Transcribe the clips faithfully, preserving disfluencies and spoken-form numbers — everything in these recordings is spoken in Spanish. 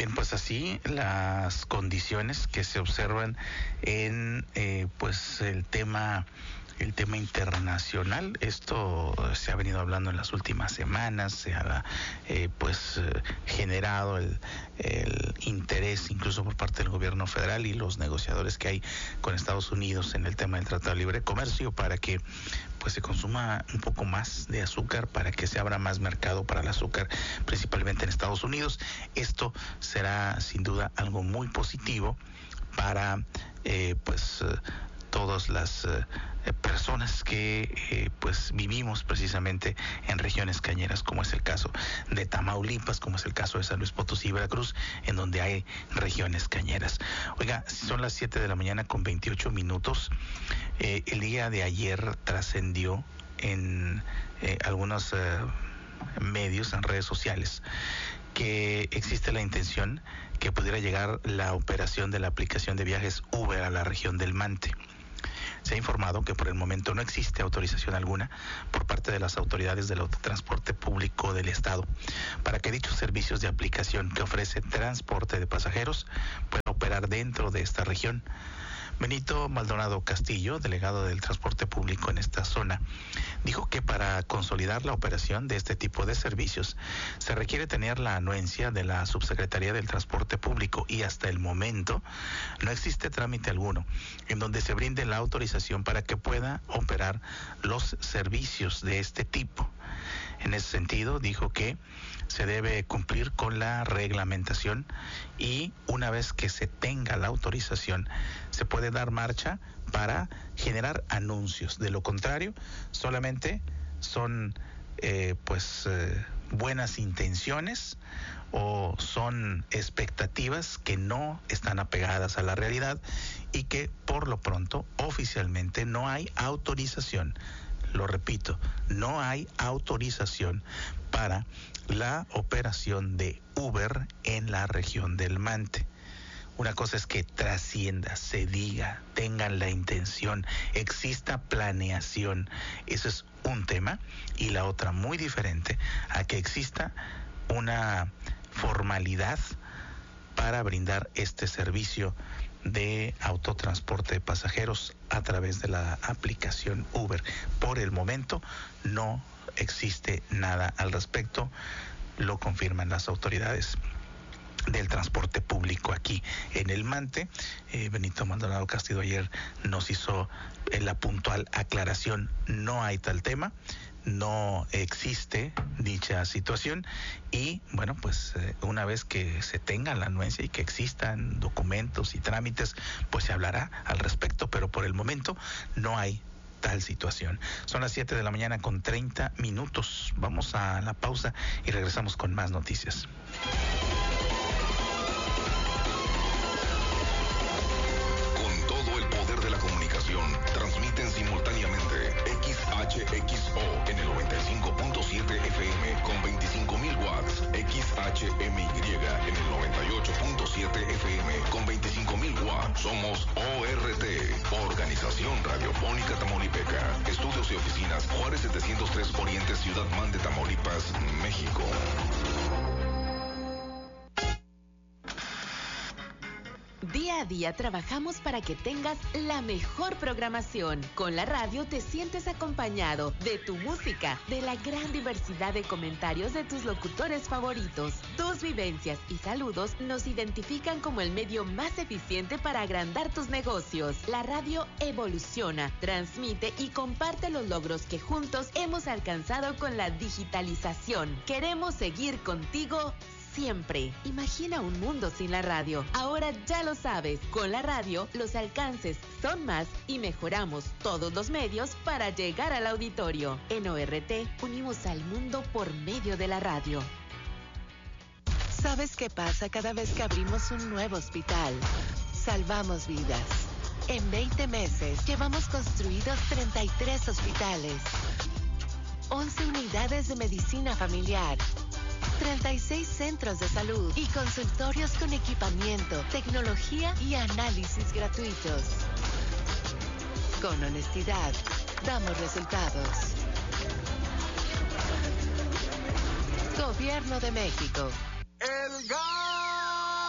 Bien, pues así las condiciones que se observan en eh, pues el tema el tema internacional. Esto se ha venido hablando en las últimas semanas, se ha eh, pues eh, generado el, el interés incluso por parte del gobierno federal y los negociadores que hay con Estados Unidos en el tema del Tratado de Libre Comercio para que pues se consuma un poco más de azúcar, para que se abra más mercado para el azúcar, principalmente en Estados Unidos. Esto será sin duda algo muy positivo para eh, pues eh, todas las eh, personas que eh, pues vivimos precisamente en regiones cañeras, como es el caso de Tamaulipas, como es el caso de San Luis Potosí y Veracruz, en donde hay regiones cañeras. Oiga, son las siete de la mañana con veintiocho minutos. Eh, el día de ayer trascendió en eh, algunos eh, medios, en redes sociales, que existe la intención que pudiera llegar la operación de la aplicación de viajes Uber a la región del Mante. Se ha informado que por el momento no existe autorización alguna por parte de las autoridades del autotransporte público del Estado para que dichos servicios de aplicación que ofrece transporte de pasajeros puedan operar dentro de esta región. Benito Maldonado Castillo, delegado del transporte público en esta zona, dijo que para consolidar la operación de este tipo de servicios se requiere tener la anuencia de la Subsecretaría del Transporte Público y hasta el momento no existe trámite alguno en donde se brinde la autorización para que pueda operar los servicios de este tipo. En ese sentido, dijo que se debe cumplir con la reglamentación y una vez que se tenga la autorización se puede dar marcha para generar anuncios. De lo contrario, solamente son eh, pues eh, buenas intenciones o son expectativas que no están apegadas a la realidad y que por lo pronto oficialmente no hay autorización. Lo repito, no hay autorización para la operación de Uber en la región del Mante. Una cosa es que trascienda, se diga, tengan la intención, exista planeación. Eso es un tema. Y la otra muy diferente a que exista una formalidad para brindar este servicio de autotransporte de pasajeros a través de la aplicación Uber. Por el momento no existe nada al respecto, lo confirman las autoridades del transporte público aquí en el Mante. Eh, Benito Maldonado Castillo ayer nos hizo eh, la puntual aclaración, no hay tal tema, no existe dicha situación y bueno, pues eh, una vez que se tenga la anuencia y que existan documentos y trámites, pues se hablará al respecto, pero por el momento no hay tal situación. Son las siete de la mañana con treinta minutos. Vamos a la pausa y regresamos con más noticias. Con todo el poder de la comunicación, transmiten simultáneamente X H X O en el noventa y cinco punto siete F M con veinticinco mil watts, X H M Y en el noventa y ocho punto siete F M con veinticinco mil watts. Somos O R T, Organización Radiofónica Tamaulipeca. Estudios y oficinas Juárez setecientos tres Oriente, Ciudad Mante, Tamaulipas, México. Día a día trabajamos para que tengas la mejor programación. Con la radio te sientes acompañado de tu música, de la gran diversidad de comentarios de tus locutores favoritos. Tus vivencias y saludos nos identifican como el medio más eficiente para agrandar tus negocios. La radio evoluciona, transmite y comparte los logros que juntos hemos alcanzado con la digitalización. Queremos seguir contigo siempre. Imagina un mundo sin la radio. Ahora ya lo sabes. Con la radio, los alcances son más y mejoramos todos los medios para llegar al auditorio. En O R T, unimos al mundo por medio de la radio. ¿Sabes qué pasa cada vez que abrimos un nuevo hospital? Salvamos vidas. En veinte meses, llevamos construidos treinta y tres hospitales, once unidades de medicina familiar, treinta y seis centros de salud y consultorios con equipamiento, tecnología y análisis gratuitos. Con honestidad, damos resultados. Gobierno de México. El gas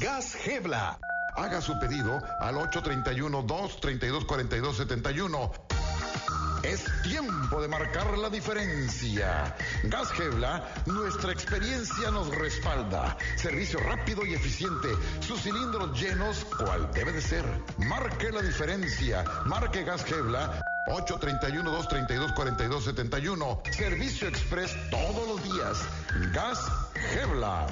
Gas Gebla. Haga su pedido al ocho tres uno, dos tres dos, cuatro dos siete uno. Es tiempo de marcar la diferencia. Gas Gebla, nuestra experiencia nos respalda. Servicio rápido y eficiente. Sus cilindros llenos, cual debe de ser. Marque la diferencia. Marque Gas Gebla. ocho tres uno, dos tres dos, cuatro dos siete uno. Servicio express todos los días. Gas Gebla.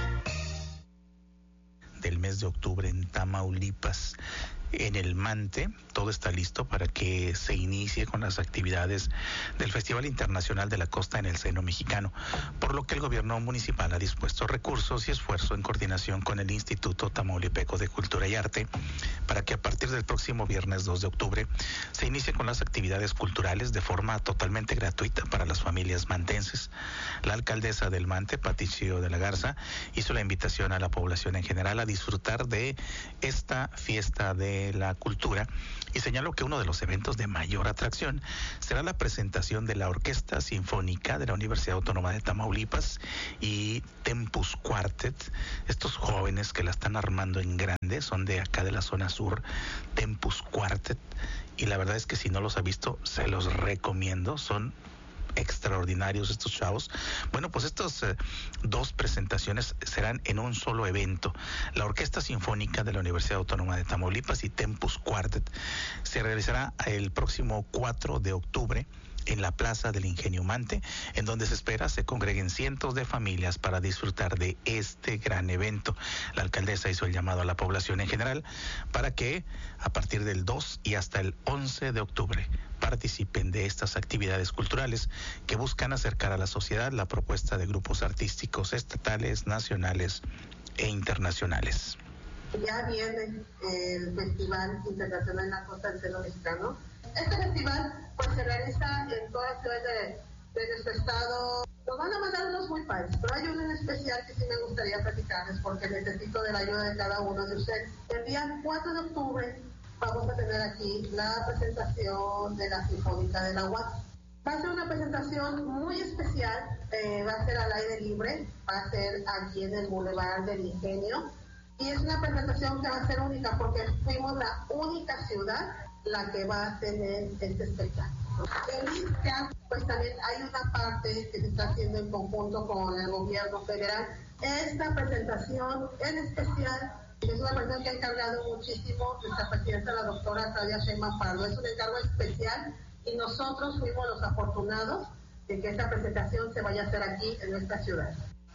Del mes de octubre en Tamaulipas. En el Mante, todo está listo para que se inicie con las actividades del Festival Internacional de la Costa en el Seno Mexicano, por lo que el gobierno municipal ha dispuesto recursos y esfuerzo en coordinación con el Instituto Tamaulipeco de Cultura y Arte para que a partir del próximo viernes dos de octubre se inicie con las actividades culturales de forma totalmente gratuita para las familias mantenses. La alcaldesa del Mante, Patricio de la Garza, hizo la invitación a la población en general a disfrutar de esta fiesta de la cultura y señaló que uno de los eventos de mayor atracción será la presentación de la Orquesta Sinfónica de la Universidad Autónoma de Tamaulipas y Tempus Quartet. Estos jóvenes que la están armando en grande son de acá de la zona sur, Tempus Quartet, y la verdad es que si no los ha visto se los recomiendo, son extraordinarios estos chavos. Bueno, pues estas eh, dos presentaciones serán en un solo evento. La Orquesta Sinfónica de la Universidad Autónoma de Tamaulipas y Tempus Quartet se realizará el próximo cuatro de octubre en la Plaza del Ingenio Mante, en donde se espera se congreguen cientos de familias para disfrutar de este gran evento. La alcaldesa hizo el llamado a la población en general para que a partir del dos y hasta el once de octubre participen de estas actividades culturales que buscan acercar a la sociedad la propuesta de grupos artísticos estatales, nacionales e internacionales. Ya viene el Festival Internacional en la Costa del Seno Mexicano. Este festival pues se realiza en todas las ciudades de, de nuestro estado. Nos van a mandar unos muy padres, pero hay uno en especial que sí me gustaría platicarles porque necesito de la ayuda de cada uno de ustedes. El día cuatro de octubre vamos a tener aquí la presentación de la Sinfónica de la U A T. Va a ser una presentación muy especial, eh, va a ser al aire libre, va a ser aquí en el Boulevard del Ingenio, y es una presentación que va a ser única porque fuimos la única ciudad la que va a tener este espectáculo. En ISCA, pues también hay una parte que se está haciendo en conjunto con el gobierno federal. Esta presentación en especial es una persona que ha encargado muchísimo nuestra presidenta, la doctora Claudia Sheinbaum Pardo. Es un encargo especial y nosotros fuimos los afortunados de que esta presentación se vaya a hacer aquí en nuestra ciudad.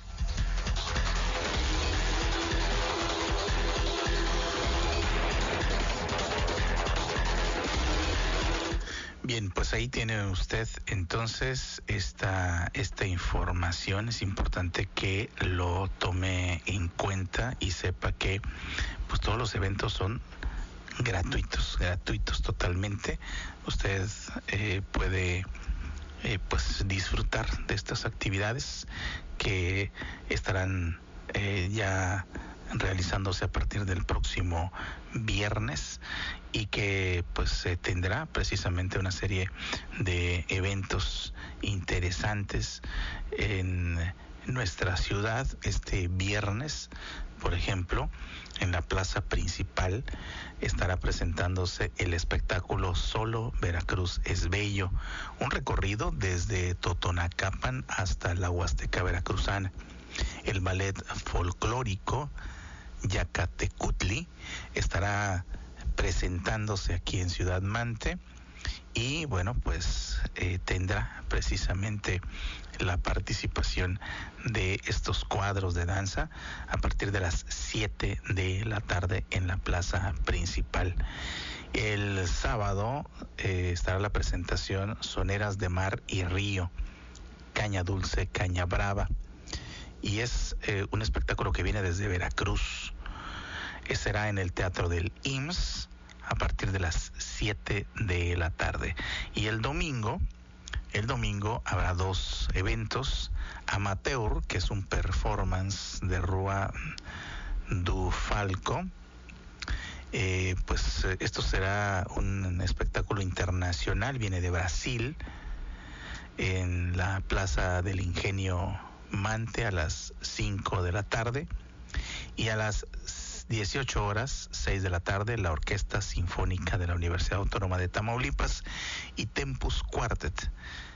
Bien, pues ahí tiene usted entonces esta, esta información. Es importante que lo tome en cuenta y sepa que pues todos los eventos son gratuitos, gratuitos totalmente. Usted eh, puede eh, pues disfrutar de estas actividades que estarán eh, ya realizándose a partir del próximo viernes y que pues se tendrá precisamente una serie de eventos interesantes en nuestra ciudad. Este viernes, por ejemplo, en la plaza principal estará presentándose el espectáculo Solo Veracruz es Bello, un recorrido desde Totonacapan hasta la Huasteca Veracruzana. El ballet folclórico Yacatecutli estará presentándose aquí en Ciudad Mante y bueno pues eh, tendrá precisamente la participación de estos cuadros de danza a partir de las siete de la tarde en la plaza principal. El sábado eh, estará la presentación Soneras de Mar y Río, Caña Dulce, Caña Brava, y es eh, un espectáculo que viene desde Veracruz. Eh, será en el Teatro del I M S S a partir de las siete de la tarde. Y el domingo, el domingo habrá dos eventos. Amateur, que es un performance de Rua do Falco. Eh, pues eh, esto será un espectáculo internacional, viene de Brasil, en la Plaza del Ingenio Mante a las cinco de la tarde, y a las las dieciocho horas, seis de la tarde, la Orquesta Sinfónica de la Universidad Autónoma de Tamaulipas y Tempus Quartet,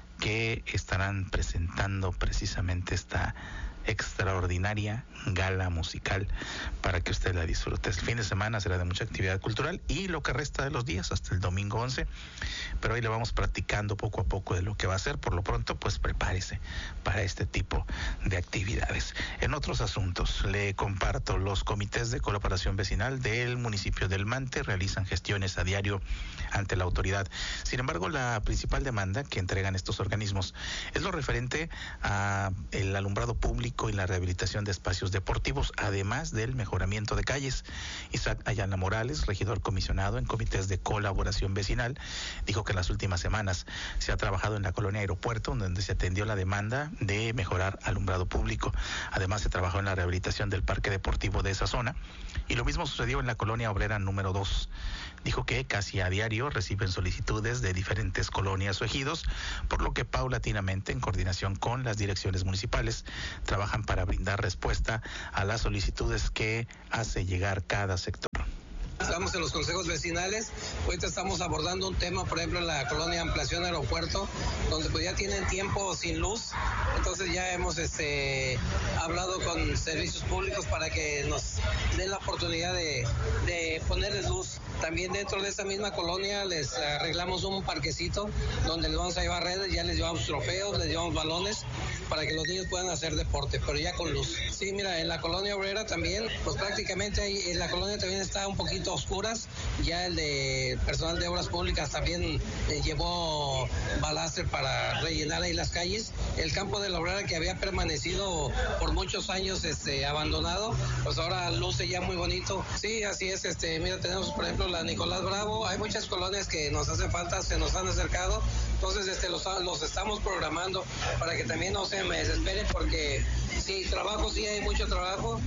que estarán presentando precisamente esta extraordinaria gala musical para que usted la disfrute. El fin de semana será de mucha actividad cultural y lo que resta de los días hasta el domingo once, pero ahí le vamos practicando poco a poco de lo que va a ser. Por lo pronto, pues prepárese para este tipo de actividades. En otros asuntos, le comparto, los comités de colaboración vecinal del municipio del Mante realizan gestiones a diario ante la autoridad. Sin embargo, la principal demanda que entregan estos organismos es lo referente a el alumbrado público y la rehabilitación de espacios deportivos, además del mejoramiento de calles. Isaac Ayala Morales, regidor comisionado en comités de colaboración vecinal, dijo que en las últimas semanas se ha trabajado en la colonia Aeropuerto, donde se atendió la demanda de mejorar alumbrado público. Además, se trabajó en la rehabilitación del parque deportivo de esa zona, y lo mismo sucedió en la colonia obrera número dos. Dijo que casi a diario reciben solicitudes de diferentes colonias o ejidos, por lo que paulatinamente, en coordinación con las direcciones municipales, trabajan para brindar respuesta a las solicitudes que hace llegar cada sector. Estamos en los consejos vecinales, ahorita estamos abordando un tema, por ejemplo, en la colonia Ampliación Aeropuerto, donde pues ya tienen tiempo sin luz, entonces ya hemos este, hablado con servicios públicos para que nos den la oportunidad de, de ponerles luz. También dentro de esta misma colonia les arreglamos un parquecito donde les vamos a llevar redes, ya les llevamos trofeos, les llevamos balones para que los niños puedan hacer deporte, pero ya con luz. Sí, mira, en la colonia obrera también, pues prácticamente en la colonia también está un poquito oscuras, ya el de personal de obras públicas también eh, llevó baláser para rellenar ahí las calles. El campo de la obrera, que había permanecido por muchos años este, abandonado, pues ahora luce ya muy bonito. Sí, así es, este, mira, tenemos por ejemplo la Nicolás Bravo, hay muchas colonias que nos hacen falta, se nos han acercado, entonces este, los, los estamos programando para que también no se me desesperen, porque sí, trabajo, sí hay mucho trabajo.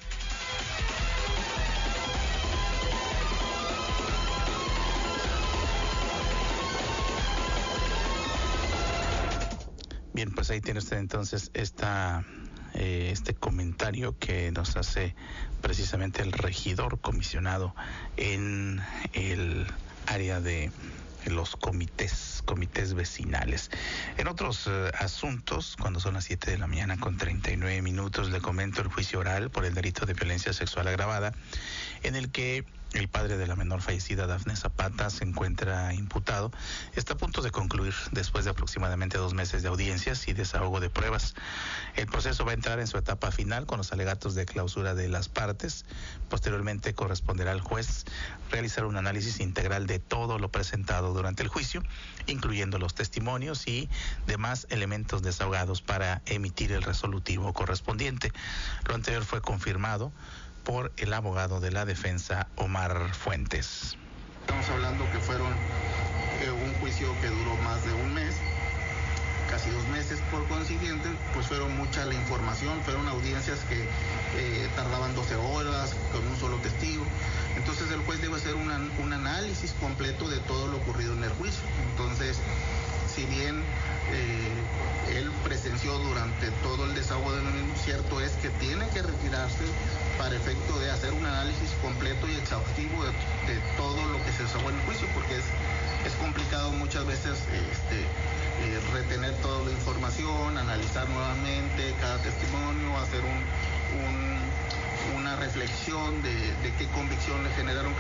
Bien, pues ahí tiene usted entonces esta, eh, este comentario que nos hace precisamente el regidor comisionado en el área de los comités, comités vecinales. En otros eh, asuntos, cuando son las siete de la mañana con treinta y nueve minutos, le comento el juicio oral por el delito de violencia sexual agravada, en el que el padre de la menor fallecida, Dafne Zapata, se encuentra imputado. Está a punto de concluir después de aproximadamente dos meses de audiencias y desahogo de pruebas. El proceso va a entrar en su etapa final con los alegatos de clausura de las partes. Posteriormente corresponderá al juez realizar un análisis integral de todo lo presentado durante el juicio, incluyendo los testimonios y demás elementos desahogados para emitir el resolutivo correspondiente. Lo anterior fue confirmado por el abogado de la defensa, Omar Fuentes. Estamos hablando que fueron eh, un juicio que duró más de un mes, casi dos meses, por consiguiente, pues fueron mucha la información, fueron audiencias que eh, tardaban doce horas con un solo testigo. Entonces el juez debe hacer una, un análisis completo de todo lo ocurrido en el juicio. Entonces, si bien eh, él presenció durante todo el desahogo del mismo, cierto es que tiene que retirarse para efecto de hacer un análisis completo y exhaustivo de, de todo lo que se desahogó en el juicio, porque es, es complicado muchas veces este, eh, retener toda la información, analizar nuevamente cada testimonio, hacer un, un, una reflexión de, de qué convicción le generaron